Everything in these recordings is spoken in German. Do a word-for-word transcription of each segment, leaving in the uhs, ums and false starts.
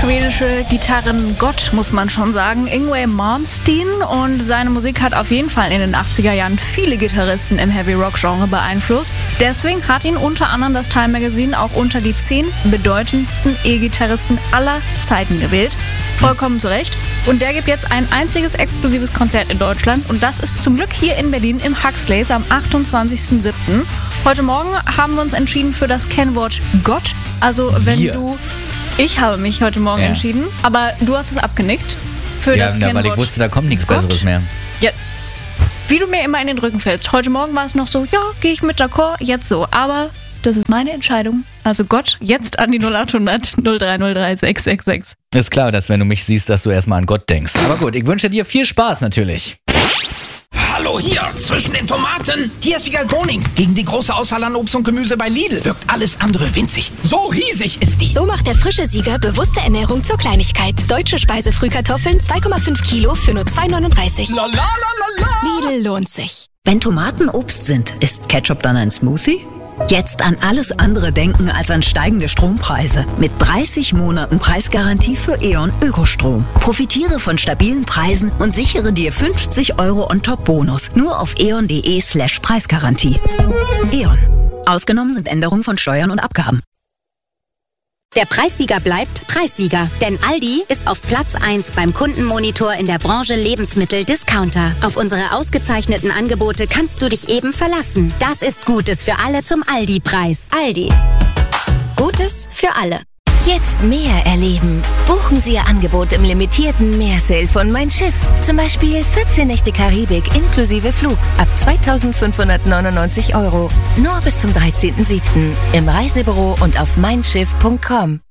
schwedische Gitarrengott, muss man schon sagen, Yngwie Malmsteen, und seine Musik hat auf jeden Fall in den achtziger Jahren viele Gitarristen im Heavy-Rock-Genre beeinflusst. Deswegen hat ihn unter anderem das Time Magazine auch unter die zehn bedeutendsten E-Gitarristen aller Zeiten gewählt. Vollkommen zu Recht. Und der gibt jetzt ein einziges exklusives Konzert in Deutschland, und das ist zum Glück hier in Berlin im Huxleys am achtundzwanzigsten siebten Heute Morgen haben wir uns entschieden für das Kennwort Gott. Also wenn Wir. du... Ich habe mich heute Morgen Ja. entschieden, aber du hast es abgenickt für Ja, das na, Kennwort weil ich wusste, da kommt nichts Gott. Besseres mehr. Ja, wie du mir immer in den Rücken fällst. Heute Morgen war es noch so, ja, gehe ich mit d'accord, jetzt so. Aber das ist meine Entscheidung. Also Gott, jetzt an die null acht hundert null drei null drei sechs sechs sechs. Ist klar, dass wenn du mich siehst, dass du erstmal an Gott denkst. Aber gut, ich wünsche dir viel Spaß natürlich. Hallo hier, zwischen den Tomaten. Hier ist Vigal Boning. Gegen die große Auswahl an Obst und Gemüse bei Lidl wirkt alles andere winzig. So riesig ist die. So macht der frische Sieger bewusste Ernährung zur Kleinigkeit. Deutsche Speisefrühkartoffeln zwei Komma fünf Kilo für nur zwei neununddreißig. La la la la la. Lidl lohnt sich. Wenn Tomaten Obst sind, ist Ketchup dann ein Smoothie? Jetzt an alles andere denken als an steigende Strompreise. Mit dreißig Monaten Preisgarantie für E.ON Ökostrom. Profitiere von stabilen Preisen und sichere dir fünfzig Euro on top Bonus. Nur auf eon.de slash Preisgarantie. E.ON. Ausgenommen sind Änderungen von Steuern und Abgaben. Der Preissieger bleibt Preissieger, denn Aldi ist auf Platz eins beim Kundenmonitor in der Branche Lebensmittel-Discounter. Auf unsere ausgezeichneten Angebote kannst du dich eben verlassen. Das ist Gutes für alle zum Aldi-Preis. Aldi. Gutes für alle. Jetzt mehr erleben. Buchen Sie Ihr Angebot im limitierten Meersale von Mein Schiff. Zum Beispiel vierzehn Nächte Karibik inklusive Flug ab zweitausendfünfhundertneunundneunzig Euro. Nur bis zum dreizehnten siebten im Reisebüro und auf mein schiff punkt com.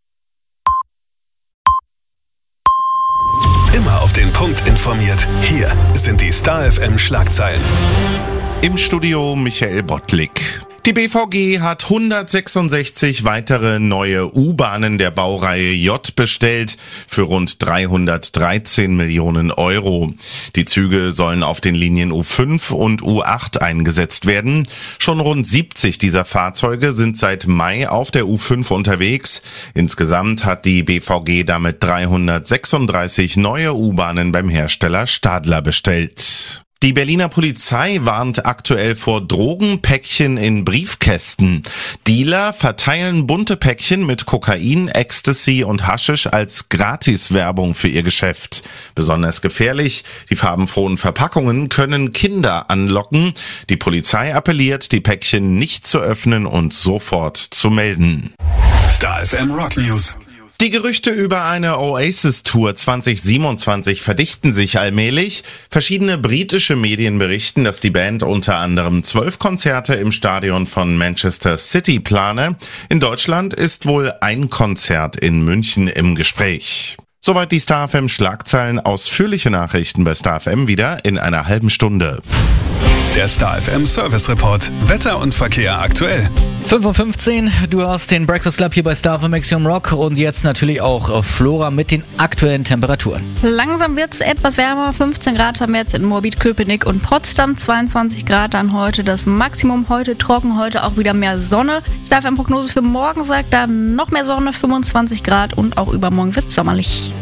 Immer auf den Punkt informiert. Hier sind die Star F M Schlagzeilen. Im Studio Michael Bottlik. Die B V G hat hundertsechsundsechzig weitere neue U-Bahnen der Baureihe J bestellt für rund dreihundertdreizehn Millionen Euro. Die Züge sollen auf den Linien U fünf und U acht eingesetzt werden. Schon rund siebzig dieser Fahrzeuge sind seit Mai auf der U fünf unterwegs. Insgesamt hat die B V G damit dreihundertsechsunddreißig neue U-Bahnen beim Hersteller Stadler bestellt. Die Berliner Polizei warnt aktuell vor Drogenpäckchen in Briefkästen. Dealer verteilen bunte Päckchen mit Kokain, Ecstasy und Haschisch als Gratiswerbung für ihr Geschäft. Besonders gefährlich, die farbenfrohen Verpackungen können Kinder anlocken. Die Polizei appelliert, die Päckchen nicht zu öffnen und sofort zu melden. Star F M Rock News. Die Gerüchte über eine Oasis-Tour zwanzig siebenundzwanzig verdichten sich allmählich. Verschiedene britische Medien berichten, dass die Band unter anderem zwölf Konzerte im Stadion von Manchester City plane. In Deutschland ist wohl ein Konzert in München im Gespräch. Soweit die Star F M Schlagzeilen. Ausführliche Nachrichten bei Star F M wieder in einer halben Stunde. Der Star F M Service Report. Wetter und Verkehr aktuell. fünf Uhr fünfzehn, du hast den Breakfast Club hier bei Star F M Maximum Rock und jetzt natürlich auch Flora mit den aktuellen Temperaturen. Langsam wird es etwas wärmer. fünfzehn Grad haben wir jetzt in Moabit, Köpenick und Potsdam. zweiundzwanzig Grad dann heute das Maximum. Heute trocken, heute auch wieder mehr Sonne. Star F M Prognose für morgen sagt dann noch mehr Sonne, fünfundzwanzig Grad, und auch übermorgen wird es sommerlich.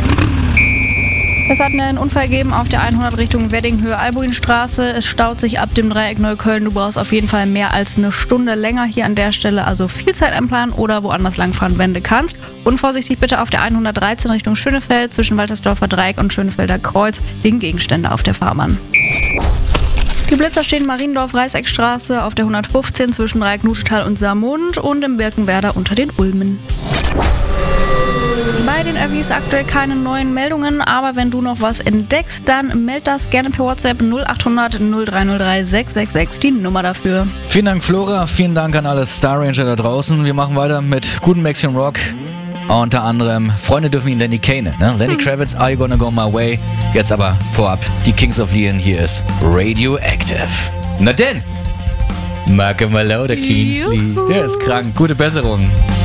Es hat einen Unfall gegeben auf der hundert Richtung Wedding-Höhe-Albuinstraße. Es staut sich ab dem Dreieck Neukölln. Du brauchst auf jeden Fall mehr als eine Stunde länger hier an der Stelle. Also viel Zeit einplanen oder woanders langfahren, wenn du kannst. Und vorsichtig bitte auf der hundertdreizehn Richtung Schönefeld zwischen Waltersdorfer Dreieck und Schönefelder Kreuz wegen Gegenstände auf der Fahrbahn. Die Blitzer stehen Mariendorf-Reißeckstraße auf der hundertfünfzehn zwischen Dreieck Nuschetal und Saarmund und im Birkenwerder unter den Ulmen. Bei den Öffis aktuell keine neuen Meldungen, aber wenn du noch was entdeckst, dann meld das gerne per WhatsApp null acht hundert null drei null drei sechs sechs sechs, die Nummer dafür. Vielen Dank, Flora. Vielen Dank an alle Star Ranger da draußen. Wir machen weiter mit gutem Maximum Rock. Unter anderem, Freunde dürfen ihn Lenny Kane, ne? Lenny Kravitz, Are You Gonna Go My Way? Jetzt aber vorab, die Kings of Leon, hier ist Radioactive. Na denn, Marke Malone, der Kingsley. Der ist krank. Gute Besserung.